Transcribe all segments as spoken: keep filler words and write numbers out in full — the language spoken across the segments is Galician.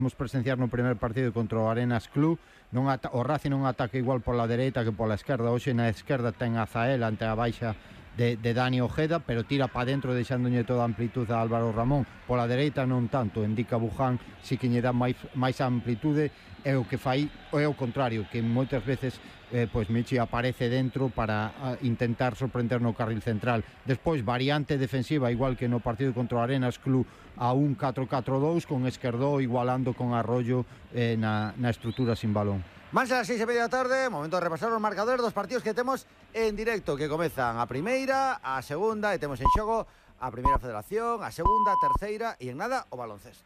Vamos presenciar no primer partido contra o Arenas Club. Non ata- o Racing non ataca igual pola dereita que pola esquerda. Hoxe na esquerda ten a Zael ante a baixa de, de Dani Ojeda, pero tira para dentro deixándolle toda a amplitude a Álvaro Ramón. Pola dereita non tanto, indica Buján, si que lle dá máis, máis amplitude, é o que fai é o contrario, que moitas veces eh, pois Michi aparece dentro para uh, intentar sorprender no carril central. Despois, variante defensiva, igual que no partido contra o Arenas Club, a un catro catro dous, con Esquerdó igualando con Arroyo eh, na, na estrutura sin balón. Más a las seis y media da tarde, momento de repasar os marcadores dos partidos que temos en directo, que comezan a primeira, a segunda, e temos en xogo a primeira federación, a segunda, a terceira e en nada o baloncesto.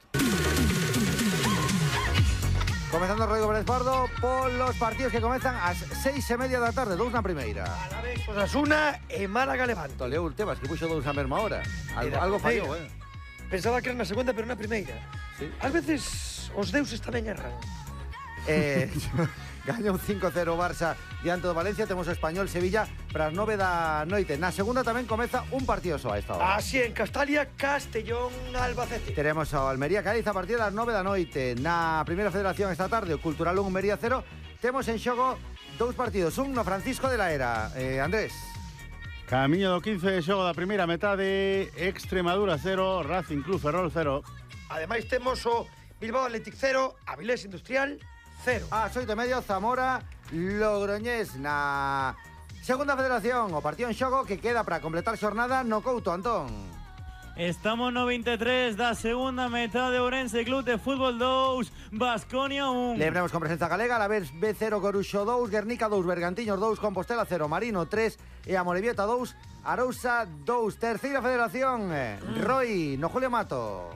Comezando Rodrigo Pérez Pardo polos partidos que comezan ás seis e media da tarde, dous na primeira. A la vez, Osasuna e Málaga Levante. Toleu Tebas, que puxo dous a mesma hora. Algo, algo fallou, eh? Pensaba que era na segunda, pero na primeira. Sí. Ás veces os deuses tamén erran. Eh, gañou cinco cero o Barça diante do Valencia. Temos o Español Sevilla para as nove da noite. Na segunda tamén comeza un partido só a esta hora. Así en Castalia, Castellón, Albacete. Teremos ao Almería Cádiz a partir das nove da noite. Na primeira federación esta tarde, o Cultural un, Almería cero. Temos en xogo dous partidos, un no Francisco de la Era. eh, Andrés. Camiño do quince de xogo da primeira metade. Extremadura cero, Racing Club Ferrol cero. Ademais temos o Bilbao Athletic cero, Avilés Industrial cero. A oito e medio, Zamora Logroñés. Na segunda federación, o partido en xogo que queda para completar xornada no Couto, Antón. Estamos no vinte e tres da segunda metade. Ourense Club de Fútbol dous, Baskonia un. Lembremos con presenza galega, a vez B cero, Coruxo dous, Guernica dous, Bergantiños dous, Compostela cero, Marino tres e Amorebieta dous, Arousa dous. Terceira federación, Roy, no Julio Mato.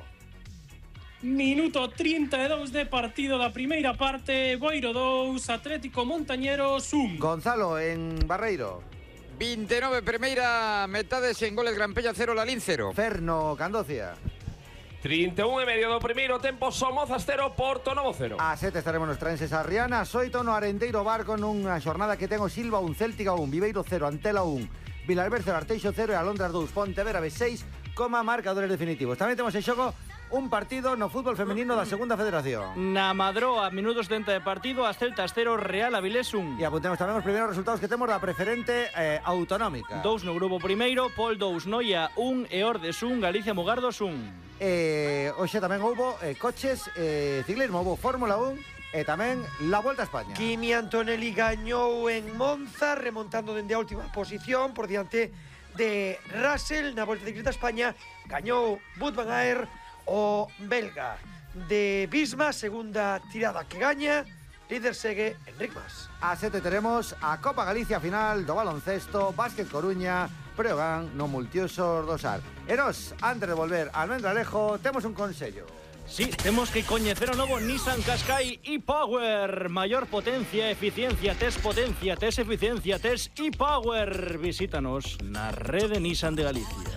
Minuto trinta e dous de partido da primeira parte. Boiro dous, Atlético Montañeros un. Gonzalo, en Barreiro. vinte e nove, primeira metade, sen goles, Grampella cero, Lalín cero. Ferno, Candocia. trinta e un e medio do primeiro tempo, Somozas cero, Porto Novo cero. A sete estaremos nos Trenses a Riana, oito no Arenteiro Barco nunha xornada que ten o Silva un, Céltica un, Viveiro cero, Antela un, Vilalber cero, Arteixo cero e Alondras dous, Pontevedra B seis, coma marcadores definitivos. Tamén temos en xogo un partido no fútbol femenino da segunda federación. Na Madroa, minutos setenta de partido, as Celtas cero, Real Avilés un. E apuntemos tamén os primeiros resultados que temos da preferente eh, autonómica. Dous no grupo primeiro, Pol dous, Noia un e Ordes un, Galicia Mugardos un. Eh, hoxe tamén houbo eh, coches, eh, ciclismo, houbo Fórmula un e tamén la Volta a España. Kimi Antonelli gañou en Monza, remontando dende a última posición por diante de Russell. Na Volta Ciclista a España gañou Wout van Aert, o belga de Bisma, segunda tirada que gaña. Líder segue Enric Mas. A sete teremos a Copa Galicia final do baloncesto, Básquet Coruña, Breogán no Multiusos do Sar. E nos, antes de volver al Almendralejo, temos un consello. Sí, temos que coñecer o novo Nissan Qashqai e-Power. Maior potencia, eficiencia, test potencia, test eficiencia, test e-Power. Visítanos na rede Nissan de Galicia.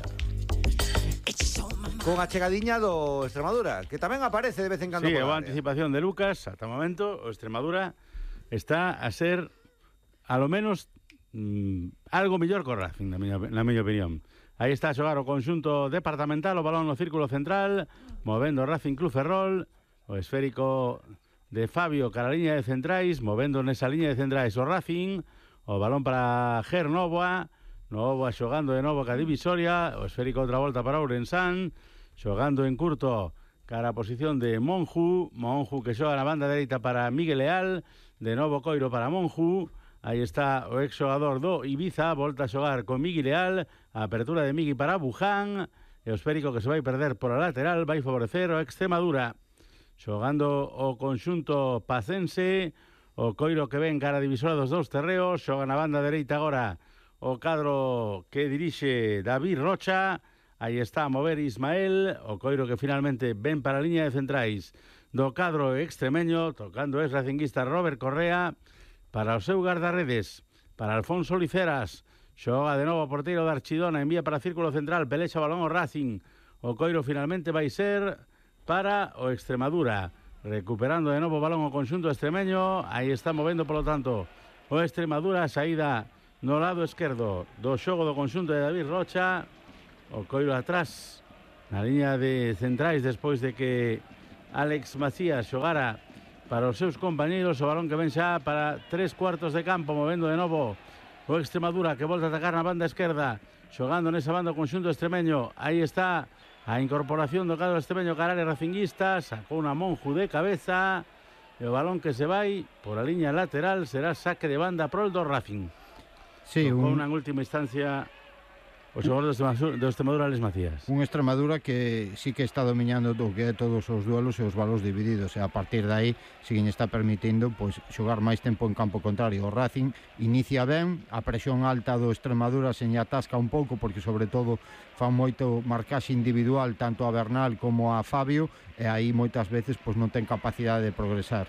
Con a chegadiña do Extremadura, que tamén aparece de vez en cando. Sí, por a área. anticipación de Lucas. Ata o momento, o Extremadura está a ser, a lo menos, mmm, algo mellor co Racing, na miña, na miña opinión. Aí está a xogar o conxunto departamental, o balón no círculo central, movendo o Racing Club Ferrol, o esférico de Fabio cara a liña de centrais, movendo nesa liña de centrais o Racing, o balón para Ger Novoa, Novoa xogando de novo ca divisoria, o esférico outra volta para Ourensán, xogando en curto cara a posición de Monju, Monju que xoga na banda dereita para Miguel Leal, de novo Coiro para Monju, aí está o ex xogador do Ibiza, volta a xogar con Miguel Leal, a apertura de Migui para Buján, e o esférico que se vai perder por a lateral vai favorecer o Extremadura, xogando o conxunto pacense, o Coiro que ven cara a divisora dos dous terreos, xoga na banda dereita agora o cadro que dirixe David Rocha. Aí está a mover Ismael, o Coiro que finalmente ven para a liña de centrais do cadro extremeño, tocando es racinguista Robert Correa, para o seu guardarredes, para Alfonso Liceras, xoga de novo o porteiro de Archidona, envía para círculo central, pelexa o balón o Racing, o Coiro finalmente vai ser para o Extremadura, recuperando de novo o balón o conxunto extremeño, aí está movendo polo tanto o Extremadura, saída no lado esquerdo do xogo do conxunto de David Rocha, o Coiro atrás na liña de centrais despois de que Alex Macías xogara para os seus compañeiros. O balón que ven xa para tres cuartos de campo, movendo de novo o Extremadura, que volta a atacar na banda esquerda, xogando nesa banda o conxunto extremeño. Aí está a incorporación do cadro extremeño Carale Racinguista, sacou unha Monju de cabeza, e o balón que se vai por a liña lateral será saque de banda pro do Racing. Sí, Tocou un... unha última instancia o xogador do Extremadura, Alex Macías. Un Extremadura que sí que está dominando o que é todos os duelos e os balos divididos, e a partir de aí sí que está permitindo pois, xogar máis tempo en campo contrario. O Racing inicia ben, a presión alta do Extremadura se atasca un pouco, porque sobre todo fan moito marcaxe individual tanto a Bernal como a Fabio, e aí moitas veces pois, non ten capacidade de progresar.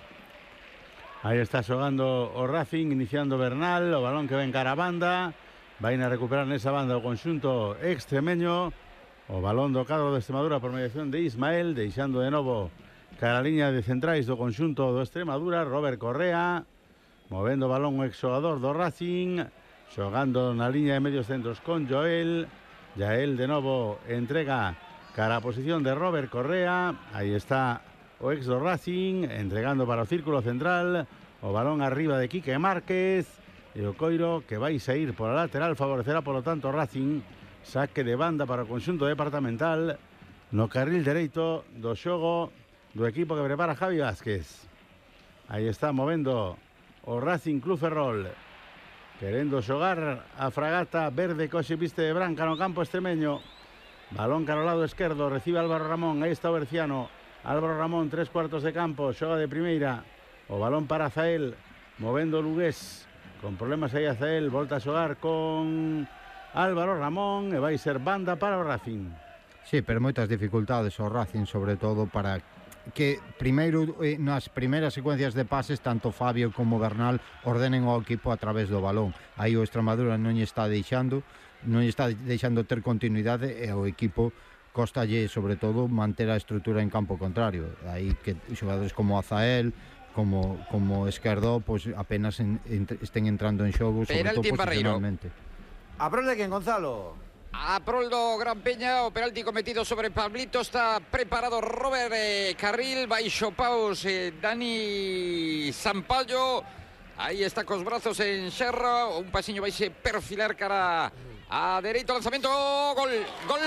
Aí está xogando o Racing, iniciando Bernal, o balón que ven cara a banda. Vai a recuperar nesa banda o conxunto extremeño. O balón do cadro de Extremadura por mediación de Ismael, deixando de novo cara a liña de centrais do conxunto do Extremadura. Robert Correa, movendo o balón o exxogador do Racing, xogando na liña de medios centros con Joel. Joel de novo entrega cara a posición de Robert Correa. Aí está o ex do Racing, entregando para o círculo central. O balón arriba de Quique Márquez. E o coiro que vai sair por a lateral favorecerá, polo tanto, Racing. Saque de banda para o conxunto departamental no carril dereito do xogo do equipo que prepara Javi Vázquez. Aí está movendo o Racing Club Ferrol, querendo xogar a fragata verde coxe viste de branca no campo extremeño. Balón cara ao lado esquerdo, recibe Álvaro Ramón. Aí está o Berciano. Álvaro Ramón, tres cuartos de campo, xoga de primeira. O balón para Zael, movendo o Lugués. Con problemas aí a Zael, volta a xogar con Álvaro Ramón e vai ser banda para o Racing. Sí, pero moitas dificultades o Racing, sobre todo para que primeiro eh, nas primeiras secuencias de pases tanto Fabio como Bernal ordenen o equipo a través do balón. Aí o Extremadura non lle está deixando, non lle está deixando ter continuidade, e o equipo costalle sobre todo manter a estrutura en campo contrario. Aí que xogadores como Azael, como como Esquerdo, pois pues, apenas en, en, estén entrando en xogo, sobre todo posicionalmente. A prol de quen, Gonzalo? A prol do Gran Peña, o penalti cometido sobre Pablito. Está preparado Robert eh, Carril, baixo paus eh, Dani Sampaio. Aí está cos brazos en xerra, un pasiño vai se perfilar cara a dereito, lanzamento, gol, gol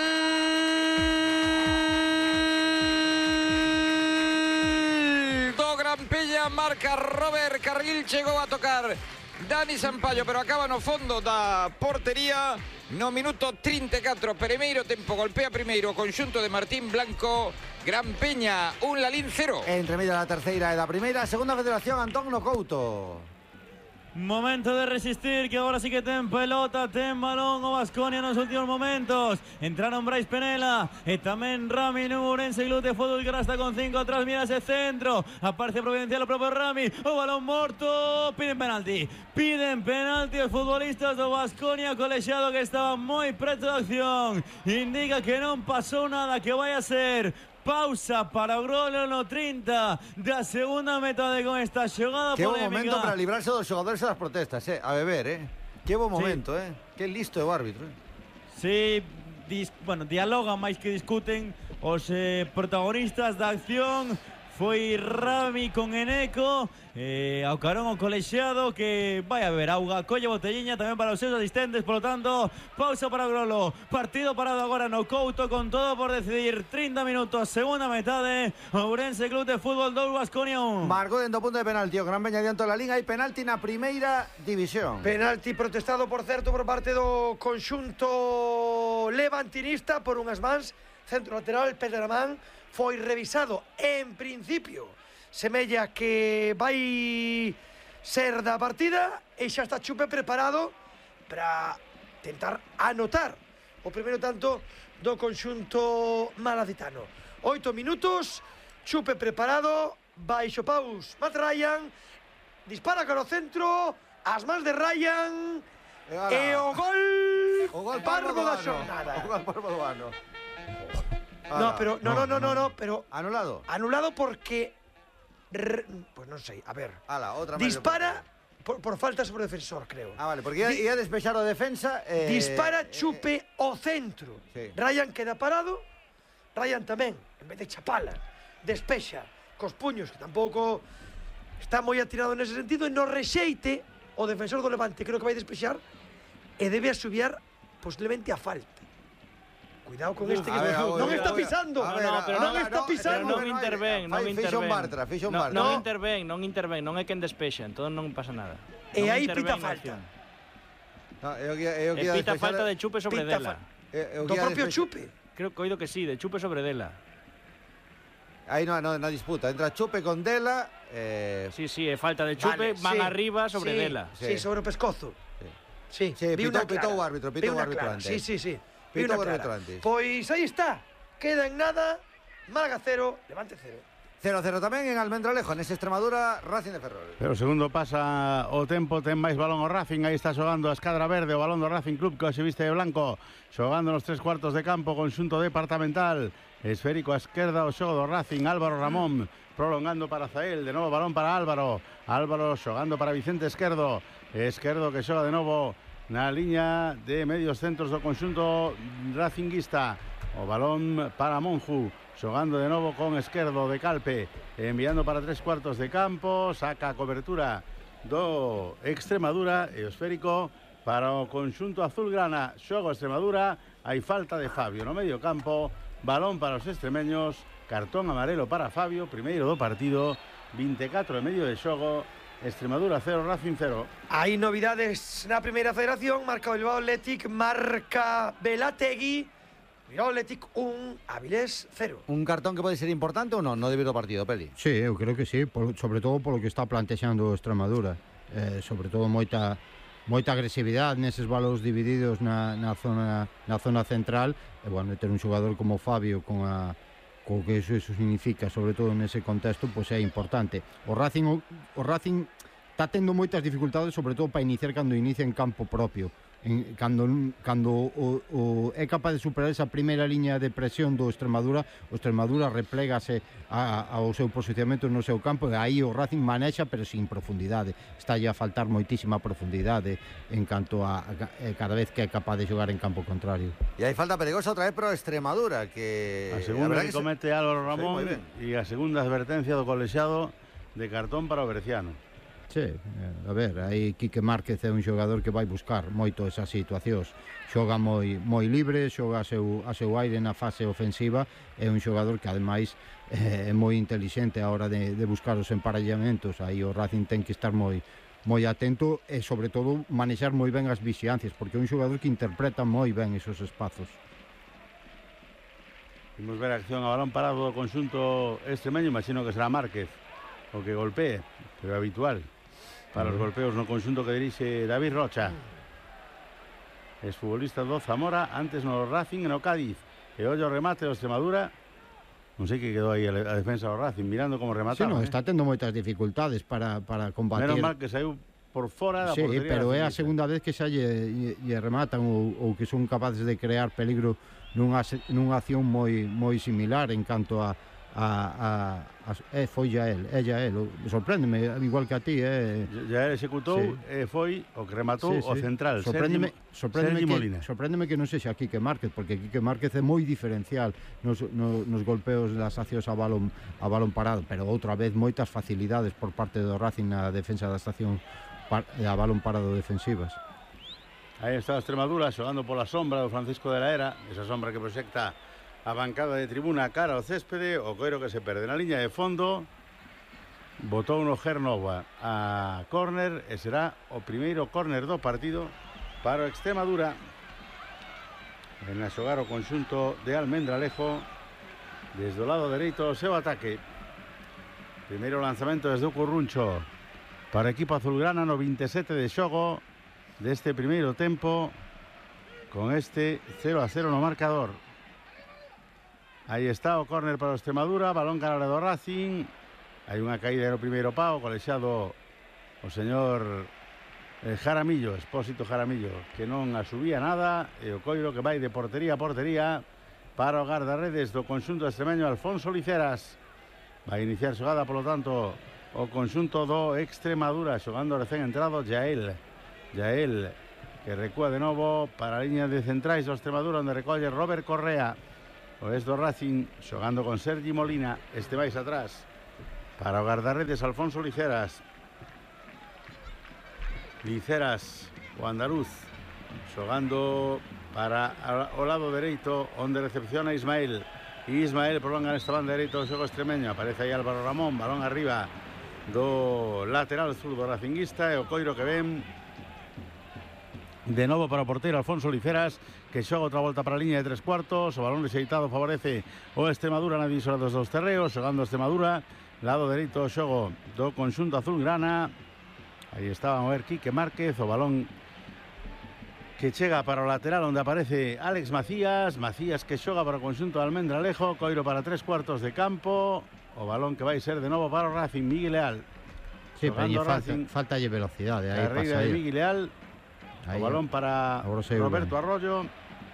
do Gran Peña, marca Robert Carril, chegou a tocar Dani Sampaio, pero acaba no fondo da portería. No minuto trinta e catro, primeiro tempo, golpea primeiro o conxunto de Martín Blanco. Gran Peña, un Lalín cero. Entre medio da terceira e da primeira, segunda federación, Antón Couto. Momento de resistir, que ahora sí que ten pelota, ten balón o Baskonia nos últimos momentos. Entraron Brais Penela e tamén Rami no Ourense Club de Fútbol, que ahora está con cinco atrás, mira ese centro, aparece Providencial o propio Rami, o balón morto, piden penalti, piden penalti os futbolistas do Baskonia, colexiado que estaba moi preto de acción, indica que non pasou nada, que vai a ser pausa para o Grolo no trinta da segunda metade con esta xogada que polémica. Que bo momento para librarse dos xogadores e das protestas, eh? A beber, eh? Que bo momento, sí. eh? Que listo é o árbitro, eh? Sí, dis, bueno, dialogan máis que discuten os eh, protagonistas da acción. Foi Rami con Eneco, eh, ao carón o colexiado, que vai a beber auga, colle botelliña tamén para os seus asistentes. Por lo tanto, pausa para o Grolo, partido parado agora no Couto, con todo por decidir. Trinta minutos, segunda metade, Ourense Club de Fútbol dous, Baskonia un. Marcou dentro punto de penalti o Gran Peña diante da liga, hai penalti na primeira división. Penalti protestado, por certo, por parte do conxunto levantinista por unhas mans. Centro lateral, Pedramán, foi revisado. En principio, semella que vai ser da partida e xa está Chupe preparado para tentar anotar o primeiro tanto do conxunto malacitano. Oito minutos, Chupe preparado, baixo paus Matt Ryan, dispara cara ao centro, as mans de Ryan e, e o gol, o gol parvo da xornada. O gol parvo do ano. No, pero no, no, no, no, no, pero anulado. Anulado porque re, pues non sei, a ver. Ala, outra dispara por, por falta sobre o defensor, creo. Ah, vale, porque ia, ia despexar o defensa eh, dispara Chupe eh, o centro. Sí. Ryan queda parado. Ryan tamén, en vez de chapala, despexa cos puños, que tampouco está moi atirado nese sentido, e no rexeite o defensor do Levante creo que vai despexar e debe asubiar posiblemente a falta. Cuidado con este que ver, non ver, está ver, pisando. a ver, No, pero non non- está no, pisando. non intervén, non Fai- fixo un intervén. Bartra, fixo un No, Bartra. non No. intervén, non intervén, non é quen despexa, entón non pasa nada. E Non aí intervén pita na falta. acción. No, eu que- eu E que ia pita despexar- falta de chupe sobre Pita Dela. fa- eu- eu Do que ia propio despexar- chupe. Creo que oído que sí, de chupe sobre Dela. Aí no, no, na disputa, entra Chupe con Dela, eh, Sí, sí, é falta de chupe, Vale, van sí, arriba sobre sí, Dela. Sí, sobre o pescozo. Sí, Sí, vi pitou- unha clara. pitou o árbitro, pitou Vi o unha árbitro clara. antes. Sí, sí, sí. Vi Pitou unha o árbitro clara. antes. Pois aí está. Queda en nada. Málaga cero, Levante cero. cero cero tamén en Almendralejo, nese Extremadura, Racing de Ferrol. Pero o segundo pasa o tempo, ten máis balón o Racing, aí está xogando a escadra verde, o balón do Racing Club que hoxe viste de blanco, xogando nos tres cuartos de campo, conxunto departamental, esférico a esquerda, o xogo do Racing, Álvaro Ramón, prolongando para Zael, de novo balón para Álvaro, Álvaro xogando para Vicente Esquerdo, Esquerdo que xoga de novo na liña de medios centros do conxunto racinguista, o balón para Monju, xogando de novo con Esquerdo de Calpe, enviando para tres cuartos de campo, saca a cobertura do Extremadura e o esférico para o conxunto azulgrana, xogo Extremadura, hai falta de Fabio no medio campo, balón para os extremeños, cartón amarelo para Fabio, primeiro do partido, vinte e catro e medio de xogo, Extremadura cero, Racing cero. Hai novidades na primeira federación. Marca o Bilbao Athletic, marca Belategui. Bilbao Athletic un, Avilés cero. Un cartón que pode ser importante ou non no debido ao partido, Peli? Sí, eu creo que sí, por, sobre todo polo que está plantexando o Extremadura. Eh, sobre todo moita moita agresividade neses balóns divididos na, na, zona, na zona central. E, bueno, ter un xogador como Fabio con a co que eso, eso significa, sobre todo nese contexto, pois é importante. O Racing, o, o Racing está tendo moitas dificultades, sobre todo para iniciar cando inicia en campo propio. En, cando cando o, o, é capaz de superar esa primeira liña de presión do Extremadura, o Extremadura replégase a, a, ao seu posicionamento no seu campo e aí o Racing manexa, pero sin profundidade. Está a faltar moitísima profundidade en canto a, a, a cada vez que é capaz de xogar en campo contrario. E hai falta perigosa outra vez pro Extremadura, que... A segunda que, que comete Álvaro Ramón sí, e a segunda advertencia do colexiado de cartón para o Berciano. Sí, a ver, aí Quique Márquez é un xogador que vai buscar moito esas situacións. Xoga moi moi libre, xoga a seu, a seu aire na fase ofensiva, é un xogador que ademais é moi intelixente a hora de, de buscar os emparellamentos. Aí o Racing ten que estar moi moi atento e sobre todo manexar moi ben as vixiancias, porque é un xogador que interpreta moi ben esos espazos. Vimos ver a acción a balón parado do conxunto extremeño, imagino que será Márquez o que golpee, pero é habitual para os golpeos no conxunto que dirixe David Rocha. Es futbolista do Zamora, antes no Racing e no Cádiz. E ollo o remate do Extremadura. Non sei que quedou aí a, a defensa do Racing, mirando como remataba. Sí, no, eh. está tendo moitas dificultades para, para combatir. Menos mal que saiu por fora da sí, portería. pero é a Racingista. segunda vez que xa lle, lle rematan ou, ou que son capaces de crear peligro nunha, nunha acción moi moi similar en canto a a, a, a é foi ya el, é ya el, sorpréndeme igual que a ti, é Ya executou sí. e foi o que rematou sí, sí. o central, sorpréndeme, Sergi, sorpréndeme, Sergi que, Molina. sorpréndeme que non sexa Quique Márquez, porque Quique Márquez é moi diferencial nos, nos, nos golpeos das accións a balón, a balón parado, pero outra vez moitas facilidades por parte do Racing na defensa da estación par, a balón parado defensivas. Aí está a Extremadura xogando pola sombra do Francisco de la Era, esa sombra que proxecta a bancada de tribuna cara ao céspede, o coiro que se perde na liña de fondo. Botou no Gernova a córner e será o primeiro córner do partido para o Extremadura. En a xogar o conxunto de Almendralejo desde o lado dereito o seu ataque. Primeiro lanzamento desde o Curruncho para o equipo azulgrana no vinte e sete de xogo deste primeiro tempo, con este cero a cero no marcador. Aí está o córner para o Extremadura, balón cara do Racing. Hai unha caída no primeiro pau, colexado o señor eh, Jaramillo, Expósito Jaramillo, que non asubía nada, e o coiro que vai de portería a portería para o guardarredes do conxunto extremeño Alfonso Liceras. Vai iniciar xogada, polo tanto, o conxunto do Extremadura, xogando recén entrado Yael. Yael, que recúa de novo para a liña de centrais do Extremadura, onde recolle Robert Correa. O es do Racing xogando con Sergi Molina, este máis atrás. Para o guardarredes Alfonso Liceras. Liceras, o andaluz, xogando para o lado dereito, onde recepciona Ismael. E Ismael prolonga nesta banda dereita o xogo extremeño. Aparece aí Álvaro Ramón, balón arriba do lateral zurdo racinguista, e o coiro que ven de novo para o porteiro Alfonso Liceras, que xoga outra volta para a liña de tres cuartos. O balón rexeitado favorece o Extremadura na divisora dos dous terreos, xogando Extremadura, lado dereito o xogo do conxunto azulgrana. Aí estaba a ver Quique Márquez, o balón que chega para o lateral onde aparece Alex Macías. Macías que xoga para o conxunto de Almendralejo, coiro para tres cuartos de campo. O balón que vai ser de novo para o Racing, Miguel Leal. Sí, pero lle falta, falta lle velocidade aí para Carreira de sair. Miguel Leal. Ahí, o balón para Roberto Arroyo.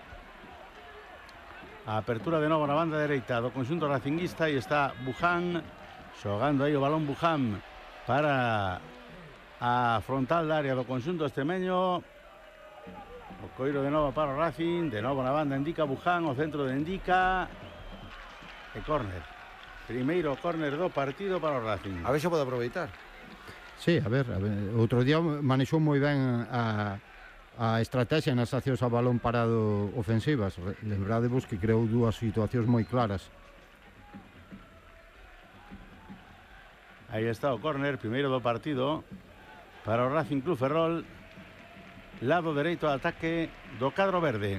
A apertura de novo na banda dereita do conxunto racinguista, e está Buján xogando aí o balón. Buján para a frontal da área do conxunto extremeño. O coiro de novo para o Racing, de novo na banda indica Buján, o centro de indica e córner. Primeiro córner do partido para o Racing. A ver se pode aproveitar. Sí, a ver, a ver, outro día manexou moi ben a a estrategia nas accións a balón parado ofensivas. Lembradevos que creou dúas situacións moi claras. Aí está o córner, primeiro do partido para o Racing Club Ferrol, lado dereito de ataque do cadro verde.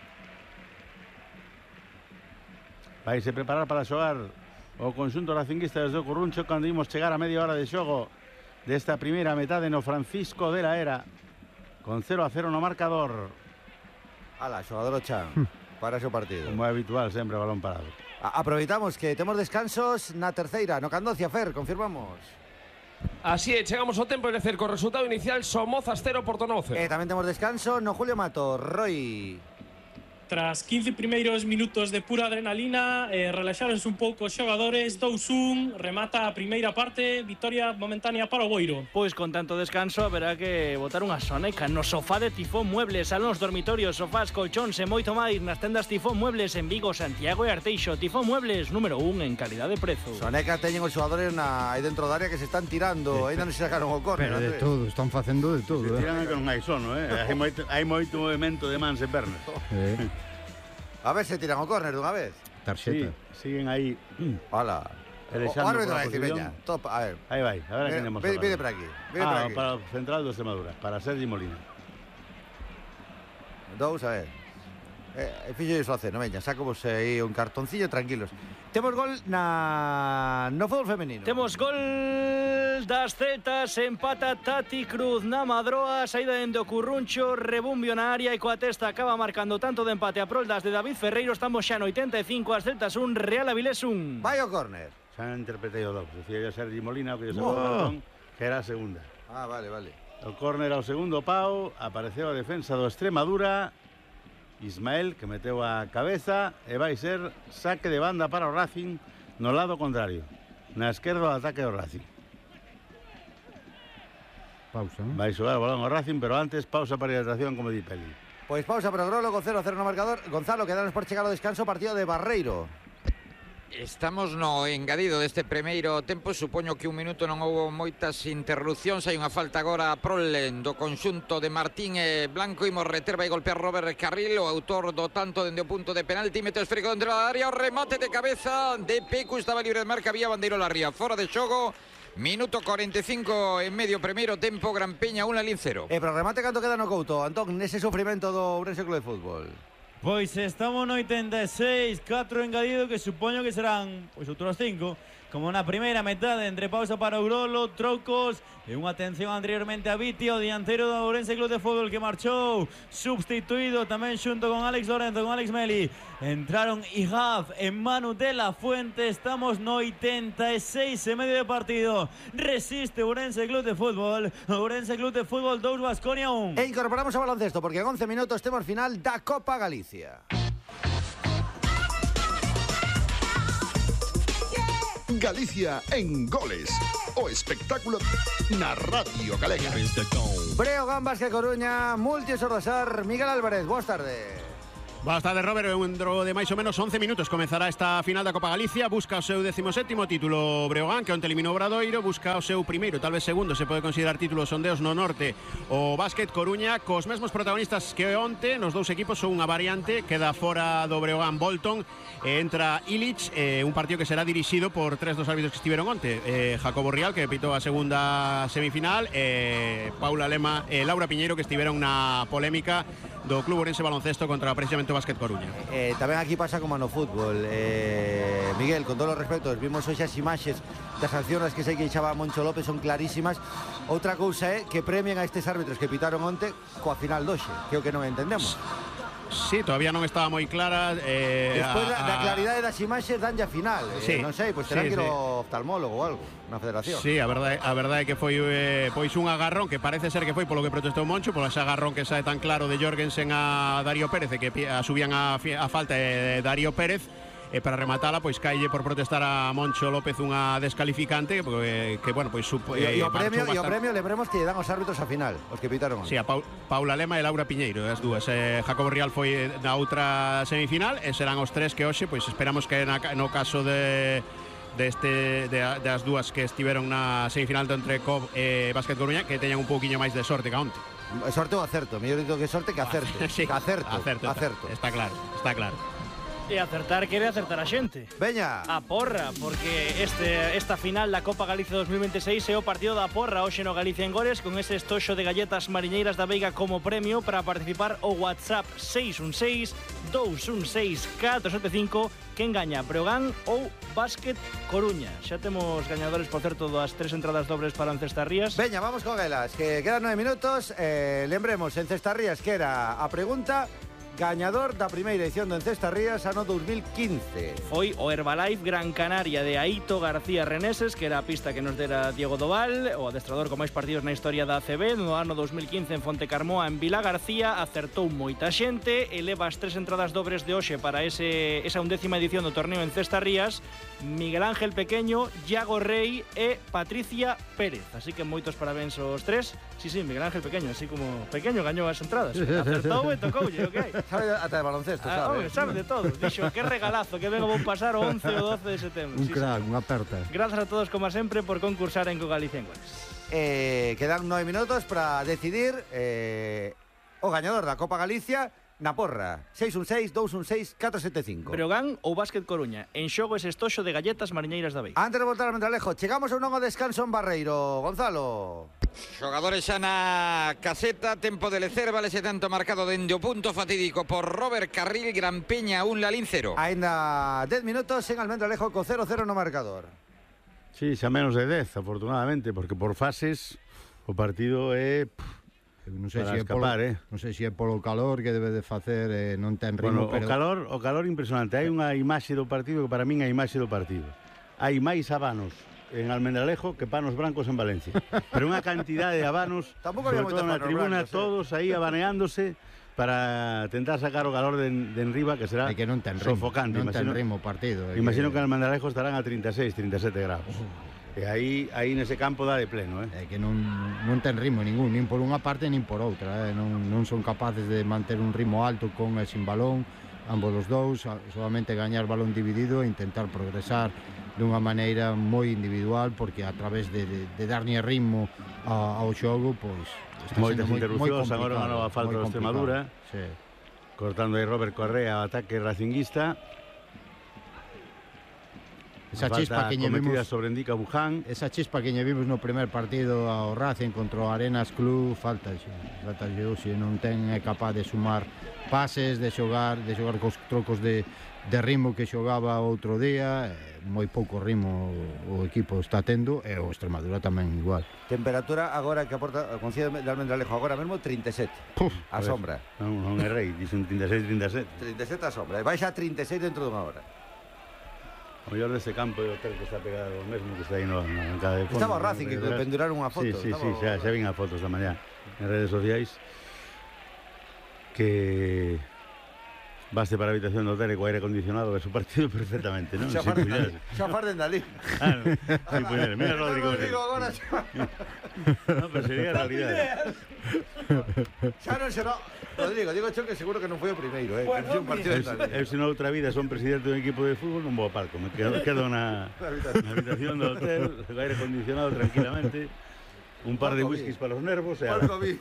Vaise preparar para xogar o conxunto racinguista desde o Curruncho cando imos chegar a media hora de xogo desta primeira metade no Francisco de la Era, con cero a cero no marcador. Ala, xogador o Chan, para ese partido. Como é habitual, sempre balón parado. A aproveitamos que temos descansos na terceira, no Candocia, Fer, confirmamos. Así é, chegamos ao tempo de lecer co resultado inicial Somozas cero, Portonovo cero. E tamén temos descanso no Julio Mato, Roy. Tras quince primeiros minutos de pura adrenalina, eh, relaxáronse un pouco os xogadores, dous un, remata a primeira parte, victoria momentánea para o Boiro. Pois con tanto descanso haberá que botar unha soneca no sofá de Tifón Muebles, salóns, dormitorios, sofás, colchóns e moito máis nas tendas Tifón Muebles en Vigo, Santiago e Arteixo. Tifón Muebles, número un en calidad de prezo. Soneca teñen os xogadores na, aí dentro da área que se están tirando, ainda non se sacaron o córner. Pero de todo, están facendo de todo. Se eh. tiran que non hai sono, eh? hai, moito, hai moito movimento de mans e pernas. Eh, A ver se tiran o córner dunha vez. Sí, tarxeta. siguen aí. Hola. Pelexando O árbitro pola vai decir, posición. veña, top, a ver. Aí vai, a ver a quen temos. Vide, vide para aquí, vide ah, para aquí. para o central do Extremadura, para Sergi Molina. Dous, a ver. Eh, fixo iso hace, non veña, saco vos aí un cartoncillo tranquilos. Temos gol na no fútbol femenino. Temos gol das Celtas, empata Tati Cruz na Madroa, saída dende o Curruncho, rebumbio na área e coa testa acaba marcando tanto de empate a prol das de David Ferreiro. Estamos xa no oitenta e cinco, as Celtas un, Real Avilés un. Vai o córner. Xa interpretei o dous, decía yo Sergi Molina, o que yo Oh. oh. que era a segunda. Ah, vale, vale. O córner ao segundo pau, apareceu a defensa do Extremadura, Ismael, que meteu a cabeza, e vai ser saque de banda para o Racing no lado contrario, na esquerda do ataque do Racing. Pausa, ¿no? Vai xogar o balón ao Racing, pero antes pausa para hidratación, como di Peli. Pois pausa para o Grolo, con cero a cero no marcador. Gonzalo, quedanos por chegar ao descanso, partido de Barreiro. Estamos no engadido deste primeiro tempo. Supoño que un minuto non houve moitas interrupcións. Hai unha falta agora a prol do conxunto de Martín e Blanco. Imos reter, vai golpear Robert Carril, o autor do tanto dende o punto de penalti. Mete o esférico dentro da área, o remate de cabeza de Pecu, estaba libre de marca, había bandeiro Larría, fora de xogo. Minuto cuarenta e cinco en medio primeiro tempo, Gran Peña un, Lalín cero. E para o remate, canto queda no Couto, Antón, nese sofrimento do Ourense Club de Fútbol? Pois estamos no oitenta e seis, catro engadido que supoño que serán pois outros cinco, como na primeira metade, entre pausa para o Grolo, trocos e unha atención anteriormente a Viti, o dianteiro do Ourense Club de Fútbol que marchou substituído tamén xunto con Alex Lorenzo, con Alex Meli. Entraron Ihaf e Manu de la Fuente. Estamos no oitenta e seis e medio de partido. Resiste o Ourense Club de Fútbol, Ourense Club de Fútbol dous, Baskonia un. E incorporamos ao baloncesto, porque en once minutos temos final da Copa Galicia. Galicia en goles. O espectáculo na Radio Galega. Breo Gambas que Coruña, Multios Ordosar, Miguel Álvarez, boas tardes. Basta de Robert, dentro de máis ou menos once minutos comezará esta final da Copa Galicia. Busca o seu décimo sétimo título Breogán, que onte eliminou Obradoiro. Busca o seu primeiro, tal vez segundo, se pode considerar título sondeos no norte. O Básquet Coruña, cos mesmos protagonistas que onte, nos dous equipos son unha variante. Queda fora do Breogán Bolton, e entra Illich, eh, un partido que será dirixido por tres dos árbitros que estiveron onte. eh, Jacobo Rial, que pitou a segunda semifinal, e eh, Paula Lema e eh, Laura Piñeiro, que estiveron na polémica do Club Ourense Baloncesto contra precisamente o Básquet Coruña. Eh, tamén aquí pasa como no fútbol. eh, Miguel, con todos os respetos, vimos hoxe as imaxes das sanciones que sei que echaba Moncho López, son clarísimas. Outra cousa é que premien a estes árbitros que pitaron onte coa final doxe, que é o que non entendemos. Sí, todavía non estaba moi clara. eh, Despois da, a, da claridade das imaxes danlle a final. Sí, eh, non sei, pois terán sí, que ir sí. ao oftalmólogo ou algo na federación. Sí, a verdade, a verdade é que foi eh, pois un agarrón que parece ser que foi polo que protestou Moncho, polo ese agarrón que sae tan claro de Jorgensen a Darío Pérez, e que a subían a, a falta de Darío Pérez. E para rematala, pois caille por protestar a Moncho López unha descalificante, que, que bueno, pois supo, E, eh, e o premio, marchou e o bastante. premio lembremos que lle dan os árbitros a final, os que pitaron onte. Sí, a Pau, Paula Lema e Laura Piñeiro, as dúas. Eh, Jacobo Rial foi na outra semifinal, e serán os tres que hoxe, pois esperamos que na, no caso de deste de, das dúas que estiveron na semifinal do entre Cob e Básquet Coruña, que teñan un pouquiño máis de sorte que onte. Sorte ou acerto, mellor dito que sorte que acerto. Sí, que acerto, acerto, acerto. Está claro, está claro. E acertar quere acertar a xente. Veña. A porra, porque este esta final da Copa Galicia dos mil veintiséis é o partido da porra hoxe no Galicia en Goles, con ese estoxo de galletas mariñeiras da Veiga como premio. Para participar o WhatsApp seis un seis, dous un seis, catro sete cinco. Quen gaña, Breogán ou Básquet Coruña? Xa temos gañadores, por certo, das tres entradas dobles para Ancestarrías. Veña, vamos con elas, que quedan nove minutos. eh, Lembremos, en Cestarrías, que era a pregunta gañador da primeira edición do Encestarrías ano dos mil quince. Foi o Herbalife Gran Canaria de Aito García Reneses, que era a pista que nos dera Diego Doval, o adestrador con máis partidos na historia da A C B. No ano dos mil quince en Fontecarmoa, en Vila García, acertou moita xente, eleva as tres entradas dobres de hoxe para ese, esa undécima edición do torneo en Cestarrías. Miguel Ángel Pequeño, Iago Rey e Patricia Pérez. Así que moitos parabéns aos tres. Sí, sí, Miguel Ángel Pequeño, así como Pequeño gañou as entradas. Acertou e tocoulle, ok. Sabe ata de baloncesto, Ah, sabe. home, sabe de todo. Dixo, que regalazo, que vengo vou pasar o once ou doce de setembro. Un Sí, crack, unha aperta. sí. Grazas a todos, como sempre, por concursar en Co Galicia en Goles. Eh, quedan nove minutos para decidir eh, o gañador da Copa Galicia na porra. seis un seis, dous un seis, catro sete cinco. Breogán ou Básquet Coruña. En xogo ese estoxo de galletas mariñeiras da Veiga. Antes de voltar ao Mendralejo, chegamos a un novo descanso en Barreiro. Gonzalo. Xogadores xa na caseta, tempo de lecer, vale ese tanto marcado dende o punto fatídico por Robert Carril, Gran Peña un, Lalín cero. Ainda dez minutos en Almendralejo co cero cero no marcador. Sí, xa menos de dez, afortunadamente, porque por fases o partido é pff, Non sei para se é polo, escapar, eh. non sei se é polo calor que debe de facer, eh, non ten ritmo, Bueno, pero o calor, o calor impresionante. Hai unha imaxe do partido que para min é a imaxe do partido. Hai máis habanos en Almendralejo que panos blancos en Valencia. Pero unha cantidade de habanos, Tampouco había sobre moitos todo na panos tribuna, blancos, eh. todos aí abaneándose para tentar sacar o calor de, de enriba, que será é que non ten ritmo, sofocante. non ten Imagino, ritmo o partido. é imagino que que, en Almendralejo estarán a trinta e seis, trinta e sete grados. E aí, aí nese campo dá de pleno, eh? é que non, non ten ritmo ningún, nin por unha parte nin por outra, eh? non, non son capaces de manter un ritmo alto con e sin balón, ambos os dous, a- solamente gañar balón dividido e intentar progresar dunha maneira moi individual, porque a través de, de, de darlle ritmo a, ao xogo, pois está Moitas sendo moi, moi interrupcións, agora unha nova falta moi do Extremadura. Sí. Cortando aí Robert Correa, ataque racinguista. Esa Falta chispa que lle cometida vimos sobre Indica Buján. Esa chispa que lle vimos no primer partido ao Racing contra o Arenas Club, falta xe, falta xe, se non ten é capaz de sumar pases, de xogar, de xogar cos trocos de, de ritmo que xogaba outro día, eh, moi pouco ritmo o, o equipo está tendo, e o Extremadura tamén igual. Temperatura agora que aporta o Concello de Almendralejo agora mesmo trinta e sete. Puf, a sombra. Non, non é rei, dicen trinta e seis, trinta e sete. trinta e sete a sombra. E baixa a trinta e seis dentro dunha hora. O mellor deste campo e o hotel que está pegado ao mesmo que está aí no, na bancada de fondo. Estaba o Racing que Detrás. penduraron unha foto. Sí, sí, estaba sí, o- xa, xa vin as fotos da mañá en redes sociais que Baste para a habitación do hotel e co aire acondicionado ver su partido perfectamente, non? Xa Se farden puidera. dali. Xa farden dali. Ah, no, se puidera. Mira, Rodrigo. Rodrigo, agora xa. No, pero sería a realidade. Xa non será... Rodrigo, digo cho que seguro que non foi o primeiro, eh. Bueno, Que fixo un partido Eu, de dali. eu se na outra vida son presidente dun equipo de fútbol, non vou a palco. Me quedo, quedo na, na habitación do hotel, co aire acondicionado tranquilamente, un par de Palco whiskies B. para os nervos e Palco ala. B.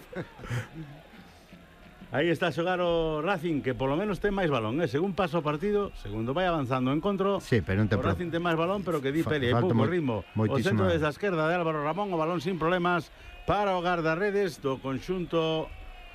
Aí está a xogar o Racing, que polo menos ten máis balón, eh? Según paso o partido, segundo vai avanzando o encontro, Sí, pero non te o pro- Racing ten máis balón, pero que di Fa- peli, hai falta pouco moi- ritmo. O moitísima- centro desde a esquerda de Álvaro Ramón, o balón sin problemas para o guardarredes do conxunto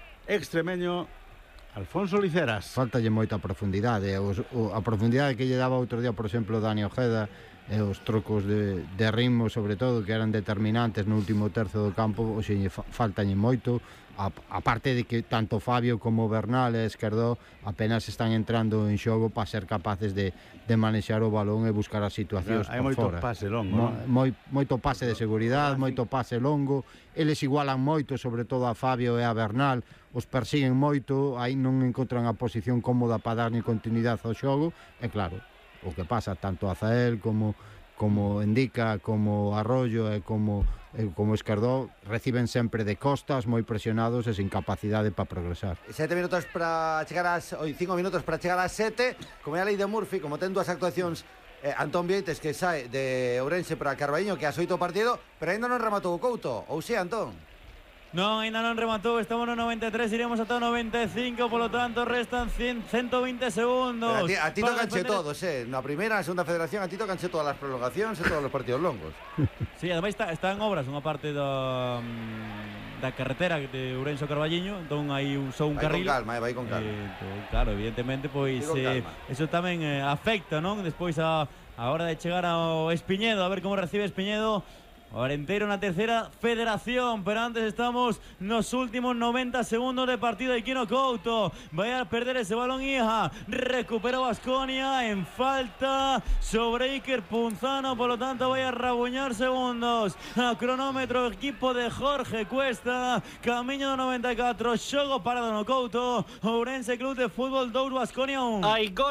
extremeño Alfonso Liceras. Faltalle moita profundidade. Os, o, a profundidade que lle daba outro día, por exemplo, Dani Ojeda, e os trocos de, de ritmo, sobre todo, que eran determinantes no último terzo do campo, hoxe lle fa, faltalle moito. A, a parte de que tanto Fabio como Bernal e Esquerdó apenas están entrando en xogo para ser capaces de, de manexar o balón e buscar as situacións Hai por moito fora. pase longo, Mo, non? moi, moito pase de seguridade, moito pase longo. Eles igualan moito, sobre todo a Fabio e a Bernal, os persiguen moito, aí non encontran a posición cómoda para darlle continuidade ao xogo, e claro, o que pasa tanto a Zael como como Indica, como Arroyo e como e como Esquerdó reciben sempre de costas, moi presionados e sin capacidade para progresar. Sete minutos para chegar ás... Oi, cinco minutos para chegar ás sete. Como é a lei de Murphy, como ten dúas actuacións eh, Antón Vieites, que sae de Ourense para Carballiño, que asoita o partido, pero ainda non rematou o Couto. Ou si, Antón? Non, ainda non rematou, estamos no noventa e tres, iremos ata o noventa e cinco, polo tanto restan cien, ciento veinte segundos. Pero a ti, a ti para tocanche defender- todos, eh. Na primeira, na segunda federación, a ti tocanche todas as prolongacións e todos os partidos longos. Sí, ademais está, está en obras unha parte da, mm, da carretera de Ourense ao Carballiño, entón hai un, só un Vai carril. con calma, eh, vai con calma. Eh, entón, claro, evidentemente, pois Vai con eh, calma. eso tamén eh, afecta, non? Despois a, a hora de chegar ao Espiñedo, a ver como recibe Espiñedo. O Arenteiro na terceira federación, pero antes estamos nos últimos noventa segundos de partido de Quino Couto. Vai a perder ese balón Ija, recupera Baskonia en falta sobre Iker Punzano, por lo tanto vai a rabuñar segundos. A cronómetro equipo de Jorge Cuesta, camiño do noventa e catro, xogo parado no Couto. Ourense Club de Fútbol dous, Baskonia un. Hai gol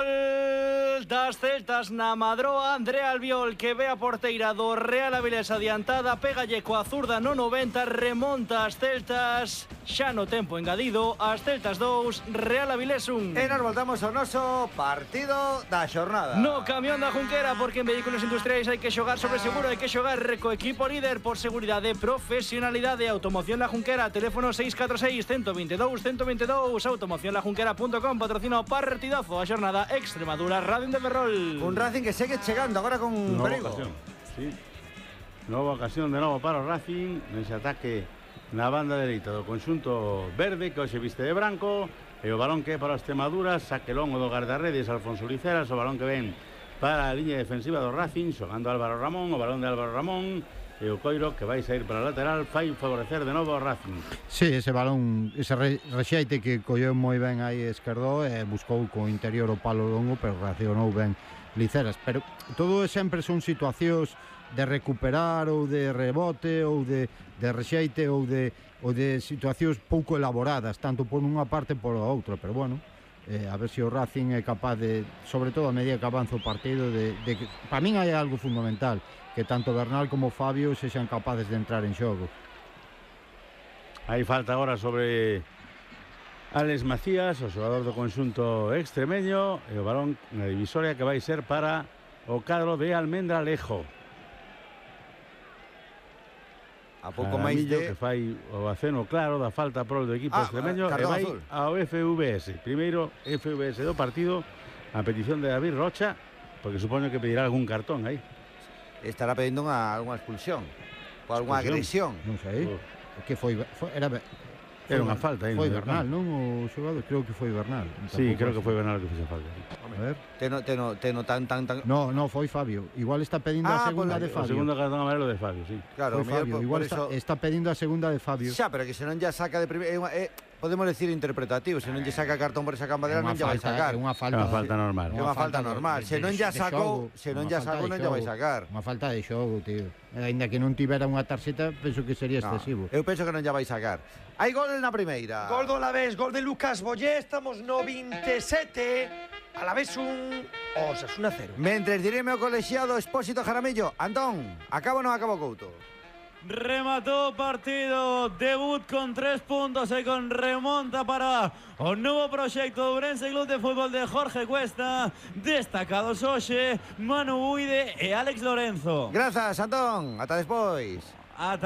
das Celtas na Madroa. André Albiol, que ve a porteira do Real Avilés adiantada, pégalle coa zurda no noventa, remonta as Celtas xa no tempo engadido. As Celtas dous, Real Avilés un. E nos voltamos ao noso partido da xornada. No camión da Junquera, porque en vehículos industriais hai que xogar sobre seguro, hai que xogar co equipo líder por seguridade, profesionalidade. Automoción La Junquera, teléfono seis catro seis, uno dos dous, uno dos dous. automoción la junquera punto com, patrocina o partidazo a xornada Extremadura Radio de Ferrol. Un Racing que segue chegando agora con Nova perigo. ocasión, sí. Nova ocasión de novo para o Racing nese ataque na banda dereita do conxunto verde, que hoxe viste de branco, e o balón que é para a Extremadura, saque longo do guardarredes Alfonso Liceras, o balón que ven para a liña defensiva do Racing, xogando Álvaro Ramón, o balón de Álvaro Ramón, e o Coiro, que vai sair para a lateral, fai favorecer de novo o Racing. Sí, ese balón, ese re, rexeite que colleu moi ben aí Esquerdó e buscou co interior o palo longo, pero reaccionou ben Liceras. Pero todo sempre son situacións de recuperar ou de rebote ou de, de rexeite ou de, ou de situacións pouco elaboradas, tanto por unha parte por a outra, pero bueno, eh, a ver se o Racing é capaz de, sobre todo a medida que avanza o partido, de, de que, para min hai algo fundamental, que tanto Bernal como Fabio sexan capaces de entrar en xogo. Hai falta agora sobre Alex Macías, o xogador do conxunto extremeño, e o balón na divisoria que vai ser para o cadro de Almendralejo. A pouco máis Jaramillo, de... que fai o aceno claro da falta pro do equipo Ah, extremeño, e cartón vai azul. ao F V S. Primeiro F V S do partido, a petición de David Rocha, porque supoño que pedirá algún cartón aí. Estará pedindo unha, alguna expulsión. Por alguna agresión. Non sei. Oh. Que foi, foi era Era unha falta aí. Foi no Bernal, campo. non? O xogador, creo que foi Bernal. Sí, Tampouco creo que sei. foi Bernal que fixo falta. A ver. Teno, teno, teno tan, tan, tan... No, no, foi Fabio. Igual está pedindo Ah, a segunda pues, de O Fabio. segundo cartón amarelo de Fabio, sí. Claro, Foi mellor Fabio. por- Igual por está, eso... está pedindo a segunda de Fabio. Xa, pero que senón ya saca de primeiro... É, é, podemos decir interpretativo, se non lle saca cartón por esa campadera non lle vai sacar. É unha falta, É unha falta normal. É unha falta normal, se non lle sacou, se non lle sacou non lle vai sacar. Unha falta de xogo, tío. Ainda que non tivera unha tarxeta, penso que sería excesivo. Eu penso que non lle vai sacar. Hai gol na primeira. Gol do Alavés, gol de Lucas Boyé, estamos no veintisiete. Alavés un, Osasuna cero. Mentres direme o colexiado Expósito Jaramillo. Antón, acabo ou non acabo Couto? Remató partido, debut con tres puntos y con remonta para un nuevo proyecto de Ourense Club de Fútbol de Jorge Cuesta, destacados hoxe Manu Buide e Alex Lorenzo. Grazas, Antón, ata despois. Ata